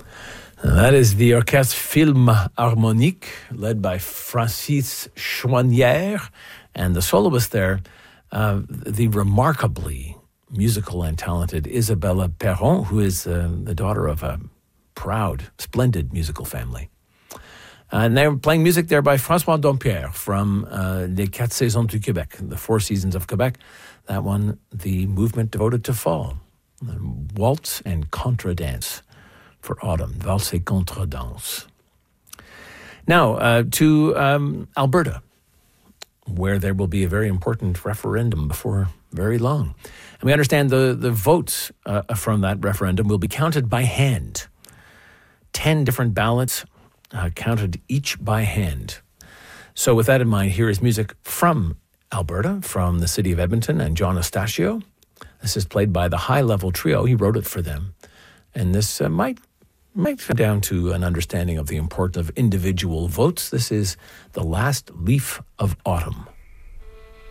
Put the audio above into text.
That is the Orchestre Philharmonique, led by Francis Chouanière, and the soloist there, the remarkably musical and talented Isabella Perron, who is the daughter of a proud, splendid musical family. And they were playing music there by François Dompierre from Les Quatre Saisons du Québec, the Four Seasons of Quebec. That one, the movement devoted to fall, waltz and contradance for autumn, valse et contradance. Now, to Alberta, where there will be a very important referendum before very long. And we understand the votes from that referendum will be counted by hand. 10 different ballots counted each by hand. So with that in mind, here is music from Alberta, from the city of Edmonton, and John Estacio. This is played by the High Level Trio. He wrote it for them. And this might come down to an understanding of the importance of individual votes. This is The Last Leaf of Autumn.